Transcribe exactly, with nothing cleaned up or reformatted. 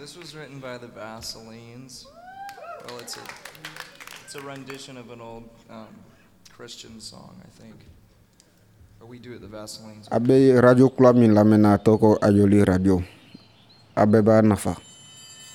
This was written by the Vaselines. Well, it's a it's a rendition of an old um, Christian song, I think. Or we do it the Vaselines. Abe radio club min lamena toko ajoli radio. Abe ba nafa.